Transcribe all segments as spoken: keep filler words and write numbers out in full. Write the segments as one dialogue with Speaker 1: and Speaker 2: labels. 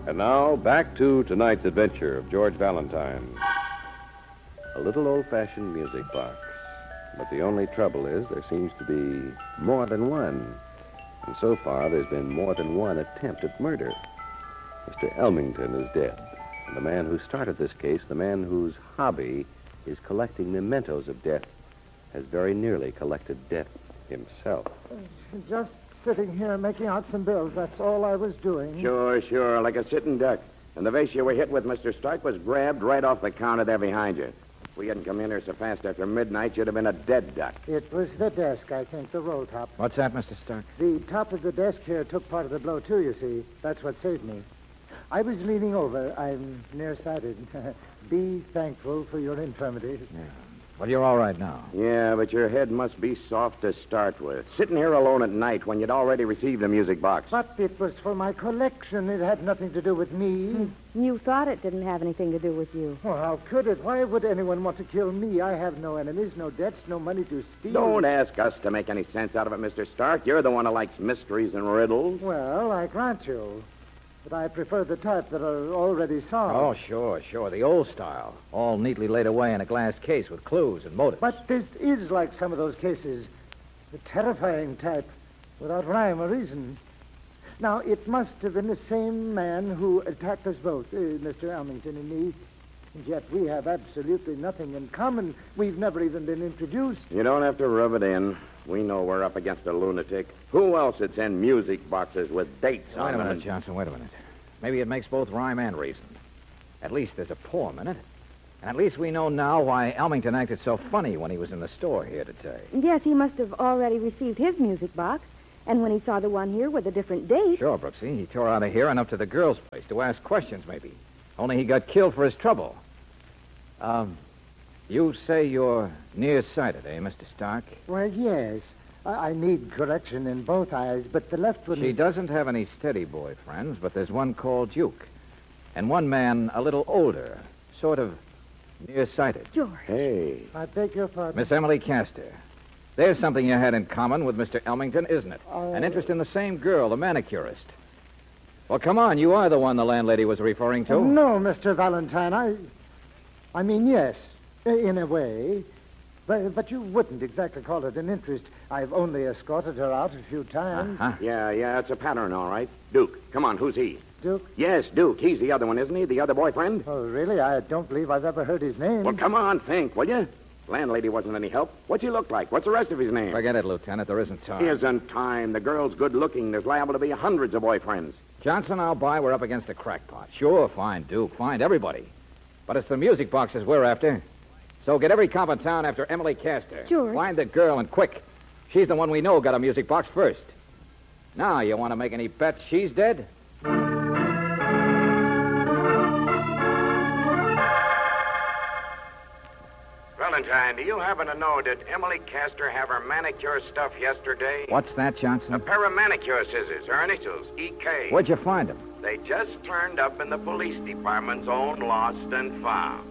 Speaker 1: And now, back to tonight's adventure of George Valentine. A little old-fashioned music box. But the only trouble is there seems to be more than one. And so far, there's been more than one attempt at murder. Mister Elmington is dead. And the man who started this case, the man whose hobby is collecting mementos of death, has very nearly collected death himself.
Speaker 2: Just sitting here making out some bills. That's all I was doing.
Speaker 3: Sure, sure, like a sitting duck. And the vase you were hit with, Mister Stark, was grabbed right off the counter there behind you. If we hadn't come in here so fast after midnight, you'd have been a dead duck.
Speaker 2: It was the desk, I think, the roll top.
Speaker 4: What's that, Mister Stark?
Speaker 2: The top of the desk here took part of the blow, too, you see. That's what saved me. I was leaning over. I'm nearsighted. Be thankful for your infirmity.
Speaker 4: Yeah. Well, you're all right now.
Speaker 3: Yeah, but your head must be soft to start with. Sitting here alone at night when you'd already received a music box.
Speaker 2: But it was for my collection. It had nothing to do with me.
Speaker 5: You thought it didn't have anything to do with you.
Speaker 2: Well, how could it? Why would anyone want to kill me? I have no enemies, no debts, no money to steal.
Speaker 3: Don't ask us to make any sense out of it, Mister Stark. You're the one who likes mysteries and riddles.
Speaker 2: Well, I grant you. But I prefer the type that are already solved.
Speaker 4: Oh, sure, sure. The old style. All neatly laid away in a glass case with clues and motives.
Speaker 2: But this is like some of those cases. The terrifying type, without rhyme or reason. Now, it must have been the same man who attacked us both, uh, Mister Elmington and me. And yet we have absolutely nothing in common. We've never even been introduced.
Speaker 3: You don't have to rub it in. We know we're up against a lunatic. Who else would send music boxes with dates
Speaker 4: wait
Speaker 3: on
Speaker 4: a
Speaker 3: them?
Speaker 4: minute, Johnson, wait a minute. Maybe it makes both rhyme and reason. At least there's a poem in it. And at least we know now why Elmington acted so funny when he was in the store here today.
Speaker 5: Yes, he must have already received his music box. And when he saw the one here with a different date...
Speaker 4: Sure, Brooksy. He tore out of here and up to the girl's place to ask questions, maybe. Only he got killed for his trouble. Um, you say you're nearsighted, eh, Mister Stark?
Speaker 2: Well, yes. I, I need correction in both eyes, but the left one...
Speaker 4: She doesn't have any steady boy friends, but there's one called Duke. And one man a little older, sort of nearsighted.
Speaker 5: George.
Speaker 3: Hey.
Speaker 2: I beg your pardon.
Speaker 4: Miss Emily Castor. There's something you had in common with Mister Elmington, isn't it?
Speaker 2: Uh...
Speaker 4: An interest in the same girl, the manicurist. Well, come on. You are the one the landlady was referring to.
Speaker 2: Oh, no, Mister Valentine. I... I mean, yes, in a way. But, but you wouldn't exactly call it an interest. I've only escorted her out a few times.
Speaker 4: Uh-huh.
Speaker 3: Yeah, yeah, it's a pattern, all right. Duke, come on, who's he?
Speaker 2: Duke?
Speaker 3: Yes, Duke. He's the other one, isn't he? The other boyfriend?
Speaker 2: Oh, really? I don't believe I've ever heard his name.
Speaker 3: Well, come on, think, will you? Landlady wasn't any help. What's he look like? What's the rest of his name?
Speaker 4: Forget it, Lieutenant. There isn't time.
Speaker 3: Isn't time. The girl's good-looking. There's liable to be hundreds of boyfriends.
Speaker 4: Johnson, I'll buy. We're up against a crackpot. Sure, find Duke. Find everybody. But it's the music boxes we're after. So get every cop in town after Emily Castor.
Speaker 5: George.
Speaker 4: Find the girl and quick. She's the one we know got a music box first. Now, you want to make any bets she's dead?
Speaker 3: Valentine, do you happen to know, did Emily Castor have her manicure stuff yesterday?
Speaker 4: What's that, Johnson?
Speaker 3: A pair of manicure scissors, her initials, E K.
Speaker 4: Where'd you find them?
Speaker 3: They just turned up in the police department's own lost and found.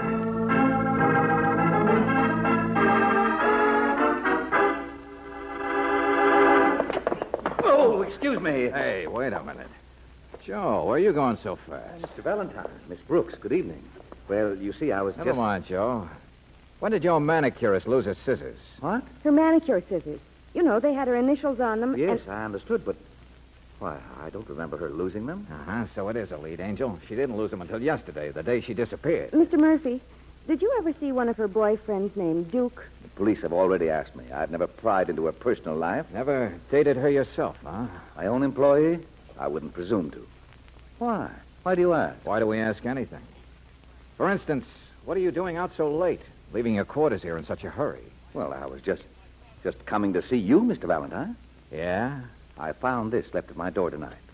Speaker 6: Oh, excuse me.
Speaker 4: Hey, wait a minute. Joe, where are you going so fast?
Speaker 6: Mister Valentine, Miss Brooks, good evening. Well, you see, I was
Speaker 4: Never
Speaker 6: just...
Speaker 4: mind, Joe. When did your manicurist lose her scissors?
Speaker 6: What?
Speaker 5: Her manicure scissors. You know, they had her initials on them.
Speaker 6: Yes,
Speaker 5: and...
Speaker 6: I understood, but... Why, I don't remember her losing them.
Speaker 4: Uh-huh, so it is a lead, Angel. She didn't lose them until yesterday, the day she disappeared.
Speaker 5: Mister Murphy, did you ever see one of her boyfriends named Duke?
Speaker 6: The police have already asked me. I've never pried into her personal life.
Speaker 4: Never dated her yourself, huh?
Speaker 6: My own employee? I wouldn't presume to. Why? Why do you ask?
Speaker 4: Why do we ask anything? For instance, what are you doing out so late, leaving your quarters here in such a hurry?
Speaker 6: Well, I was just... just coming to see you, Mister Valentine.
Speaker 4: Yeah?
Speaker 6: I found this left at my door tonight.